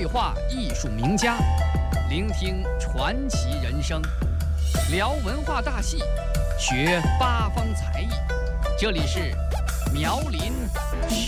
话艺术名家，聆听传奇人生，聊文化大戏，学八方才艺。这里是苗林